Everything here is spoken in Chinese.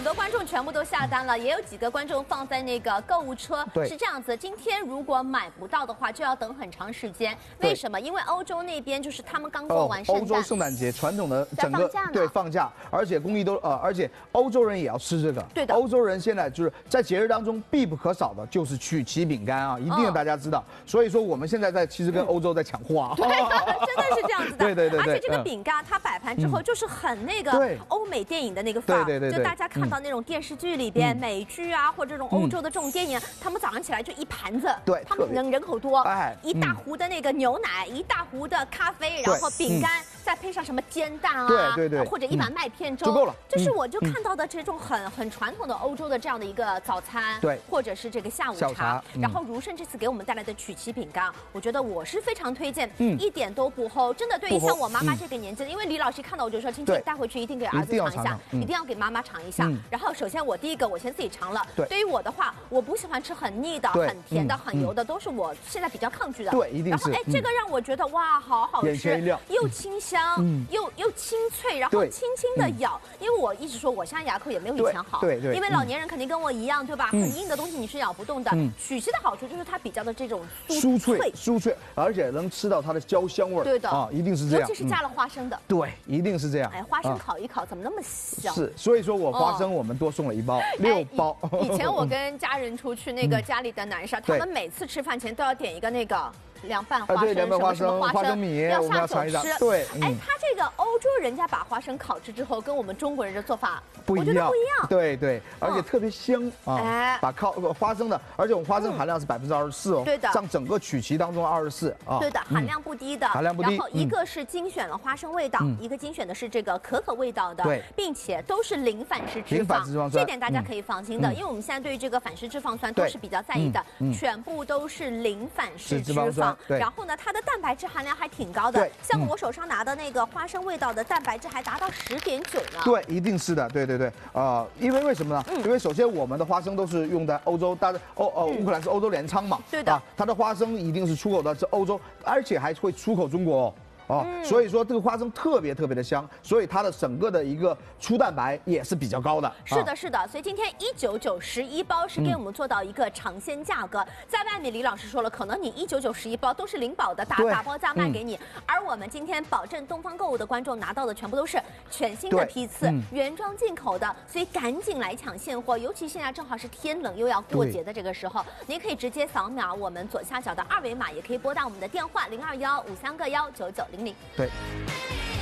多观众全部都下单了，也有几个观众放在那个购物车。 对， 是这样子，今天如果买不到的话，就要等很长时间。为什么？因为欧洲那边就是他们刚过完圣诞， 欧洲圣诞节传统的整个放假，而且工艺都而且欧洲人也要吃这个。 对的， 欧洲人现在就是在节日当中必不可少的就是曲奇饼干啊，一定大家知道。所以说我们现在其实跟欧洲在抢货啊。 对的，真的是这样子的。 对。 而且这个饼干它摆盘之后就是很那个欧美电影的那个范儿，就大家看到那种电视剧里边美剧啊，或者这种欧洲的这种电影，他们早上起来就一盘子， 对， 他们人口多，一大壶的那个牛奶，一大壶的咖啡，然后饼干，再配上什么煎蛋啊， 对， 或者一碗麦片粥就够了。 这是我就看到的这种很传统的欧洲的这样的一个早餐， 对， 或者是这个下午茶。然后如盛这次给我们带来的曲奇饼干，我觉得我是非常推荐，一点都不齁，真的对于像我妈妈这个年纪的，因为李老师看到我就说，青青带回去一定给儿子尝一下，一定要给妈妈尝一下。然后首先我第一个我先自己尝了，对于我的话，我不喜欢吃很腻的、很甜的、很油的，都是我现在比较抗拒的。 对，一定是。 然后这个让我觉得哇，好好吃，又清香，又清脆，然后轻轻的咬。因为我一直说我现在牙口也没有以前好， 对， 因为老年人肯定跟我一样，对吧？很硬的东西你是咬不动的。曲奇的好处就是它比较的这种酥脆，而且能吃到它的焦香味儿。 对的啊，一定是这样。 尤其是加了花生的。 对，一定是这样。 哎，花生烤一烤怎么那么香？ 是，所以说我花生我们多送了1包，6包。 以前我跟家人出去，那个家里的男士，他们每次吃饭前都要点一个那个凉拌花生，什么花生米， 要下酒吃。 对， 哎，他这个欧洲人家把花生烤制之后，跟我们中国人的做法不一样，对，而且特别香啊。 哎， 把花生的，而且我们花生含量是24%哦。 对的， 占整个曲奇当中24啊。 对的，含量不低的。 然后一个是精选了花生味道，一个精选的是这个可可味道的， 对， 并且都是零反式脂肪，这点大家可以放心的，因为我们现在对于这个反式脂肪酸都是比较在意的，全部都是零反式脂肪。然后呢，它的蛋白质含量还挺高的，像我手上拿的那个花生味道的蛋白质还达到10.9呢。 对，一定是的，对，因为为什么呢？因为首先我们的花生都是用在欧洲，乌克兰是欧洲粮仓嘛， 对的， 它的花生一定是出口到欧洲，而且还会出口中国哦。所以说这个花生特别的香，所以它的整个的一个粗蛋白也是比较高的。 是的，所以今天19911包是给我们做到一个尝鲜价格，在外面李老师说了，可能你19911包都是零保的打包价卖给你，而我们今天保证东方购物的观众拿到的全部都是全新的批次，原装进口的，所以赶紧来抢现货，尤其现在正好是天冷又要过节的这个时候，您可以直接扫描我们左下角的2维码，也可以拨打我们的电话0215319900。 对。